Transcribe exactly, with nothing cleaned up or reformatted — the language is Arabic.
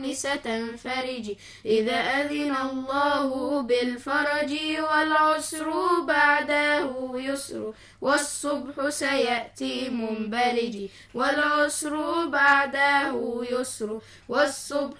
ستنفرج إذا أذن الله بالفرج والعسر بعده يسر والصبح سيأتي منبلج والعسر بعده يسر والصبح